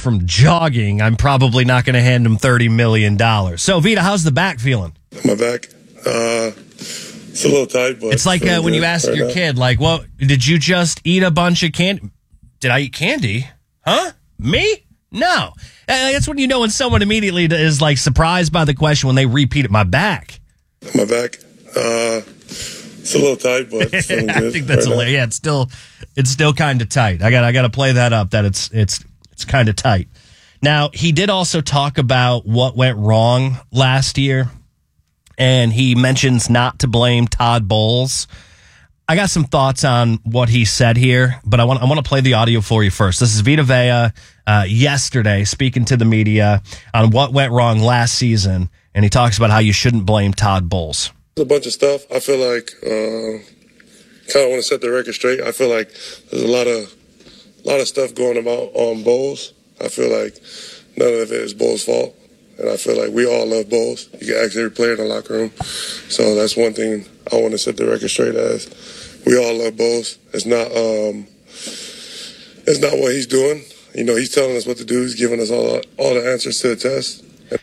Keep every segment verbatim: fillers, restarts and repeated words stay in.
from jogging, I'm probably not going to hand him thirty million dollars. So, Vita, how's the back feeling? My back, uh, it's a little tight, but it's like uh, when you ask right your now. kid, like, "Well, did you just eat a bunch of candy? Did I eat candy? Huh? Me? No." And that's when you know when someone immediately is like surprised by the question when they repeat it. My back. My back, uh, it's a little tight, but it's feeling good. I think that's right a, yeah. It's still, it's still kind of tight. I got, I got to play that up. That it's, it's, it's kind of tight. Now he did also talk about what went wrong last year, and he mentions not to blame Todd Bowles. I got some thoughts on what he said here, but I want, I want to play the audio for you first. This is Vita Vea uh, yesterday speaking to the media on what went wrong last season, and he talks about how you shouldn't blame Todd Bowles. A bunch of stuff. I feel like uh, kind of want to set the record straight. I feel like there's a lot of a lot of stuff going about on Bowles. I feel like none of it is Bowles' fault, and I feel like we all love Bowles. You can ask every player in the locker room. So that's one thing I want to set the record straight as. We all love Bowles. It's not um, it's not what he's doing. You know, he's telling us what to do. He's giving us all all the answers to the test.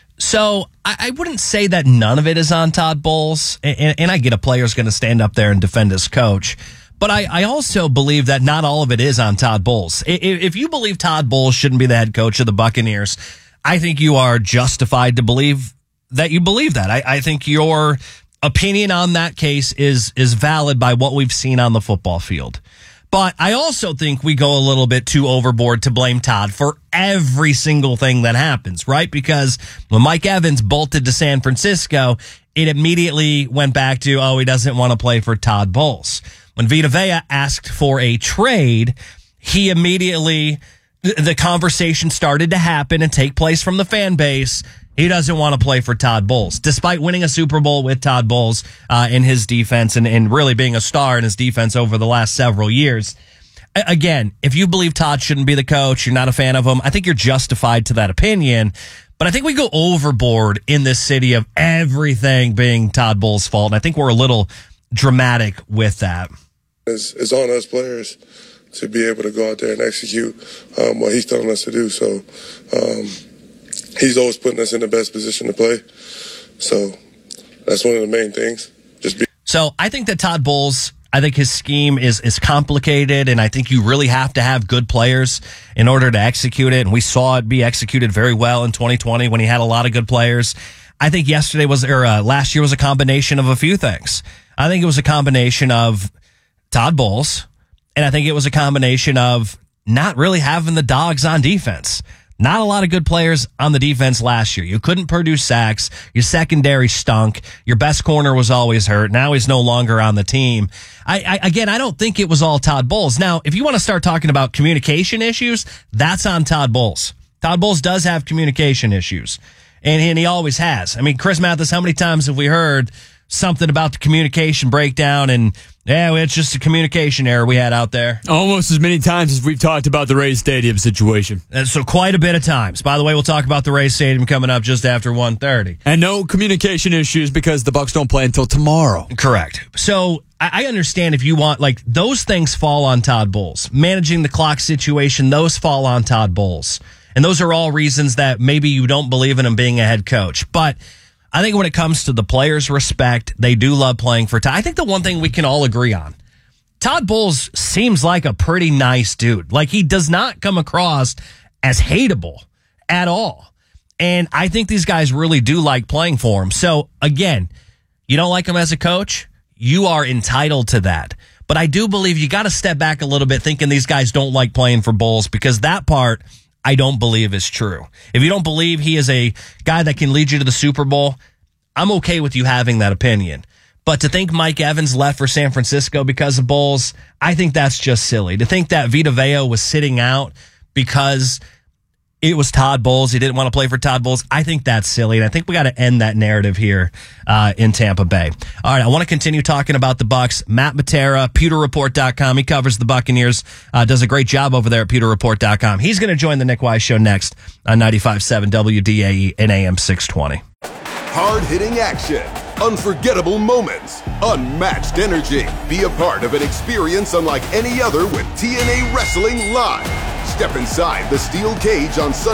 So I, I wouldn't say that none of it is on Todd Bowles, and, and I get a player's going to stand up there and defend his coach, but I, I also believe that not all of it is on Todd Bowles. If, if you believe Todd Bowles shouldn't be the head coach of the Buccaneers, I think you are justified to believe that you believe that. I, I think your opinion on that case is is valid by what we've seen on the football field. But I also think we go a little bit too overboard to blame Todd for every single thing that happens, right? Because when Mike Evans bolted to San Francisco, it immediately went back to, oh, he doesn't want to play for Todd Bowles. When Vita Vea asked for a trade, he immediately, the conversation started to happen and take place from the fan base. He doesn't want to play for Todd Bowles, despite winning a Super Bowl with Todd Bowles uh, in his defense and, and really being a star in his defense over the last several years. A- again, if you believe Todd shouldn't be the coach, you're not a fan of him, I think you're justified to that opinion. But I think we go overboard in this city of everything being Todd Bowles' fault. And I think we're a little dramatic with that. It's, it's on us players to be able to go out there and execute um, what he's telling us to do. So, um, he's always putting us in the best position to play. So that's one of the main things. Just be- so I think that Todd Bowles, I think his scheme is is complicated, and I think you really have to have good players in order to execute it. And we saw it be executed very well in twenty twenty when he had a lot of good players. I think yesterday was, or uh, last year was a combination of a few things. I think it was a combination of Todd Bowles, and I think it was a combination of not really having the dogs on defense. Not a lot of good players on the defense last year. You couldn't produce sacks. Your secondary stunk. Your best corner was always hurt. Now he's no longer on the team. I, I again, I don't think it was all Todd Bowles. Now, if you want to start talking about communication issues, that's on Todd Bowles. Todd Bowles does have communication issues, and, and he always has. I mean, Chris Mathis, how many times have we heard something about the communication breakdown and, yeah, it's just a communication error we had out there? Almost as many times as we've talked about the Rays Stadium situation. And so quite a bit of times. By the way, we'll talk about the Rays Stadium coming up just after one thirty. And no communication issues because the Bucs don't play until tomorrow. Correct. So I understand if you want, like, those things fall on Todd Bowles. Managing the clock situation, those fall on Todd Bowles. And those are all reasons that maybe you don't believe in him being a head coach. But I think when it comes to the players' respect, they do love playing for Todd. I think the one thing we can all agree on, Todd Bowles seems like a pretty nice dude. Like, he does not come across as hateable at all. And I think these guys really do like playing for him. So, again, you don't like him as a coach? You are entitled to that. But I do believe you got to step back a little bit thinking these guys don't like playing for Bowles, because that part I don't believe is true. If you don't believe he is a guy that can lead you to the Super Bowl, I'm okay with you having that opinion. But to think Mike Evans left for San Francisco because of Bowles, I think that's just silly. To think that Vita Vea was sitting out because it was Todd Bowles, he didn't want to play for Todd Bowles, I think that's silly. And I think we got to end that narrative here uh, in Tampa Bay. All right, I want to continue talking about the Bucs. Matt Matera, pewter report dot com. He covers the Buccaneers, uh, does a great job over there at pewter report dot com. He's going to join the Nick Wise Show next on ninety-five point seven W D A E and A M six twenty. Hard-hitting action, unforgettable moments, unmatched energy. Be a part of an experience unlike any other with T N A Wrestling Live. Step inside the steel cage on Sunday.